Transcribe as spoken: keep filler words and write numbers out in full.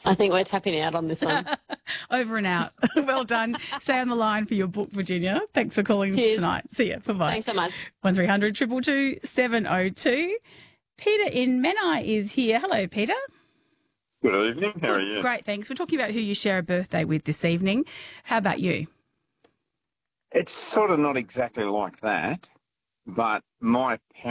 I think we're tapping out on this one. Over and out. Well done. Stay on the line for your book, Virginia. Thanks for calling Cheers. tonight. See you. Bye-bye. Thanks so much. one three hundred two two two seven oh two. Peter in Menai is here. Hello, Peter. Good evening. How are you? Great, thanks. We're talking about who you share a birthday with this evening. How about you? It's sort of not exactly like that, but my parents